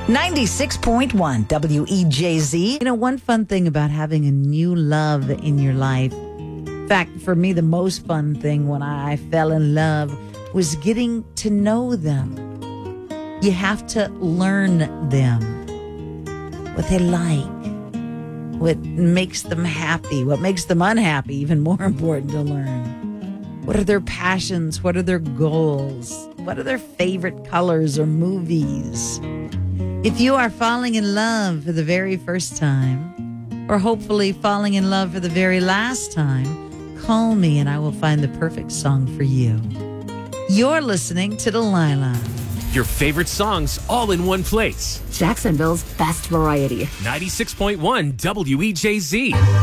96.1 WEJZ. You know, one fun thing about having a new love in your life, in fact, for me, the most fun thing when I fell in love was getting to know them. You have to learn them, what they like, what makes them happy, what makes them unhappy, even more important to learn. What are their passions? What are their goals? What are their favorite colors or movies? If you are falling in love for the very first time, or hopefully falling in love for the very last time, call me and I will find the perfect song for you. You're listening to Delilah. Your favorite songs all in one place. Jacksonville's best variety. 96.1 WEJZ.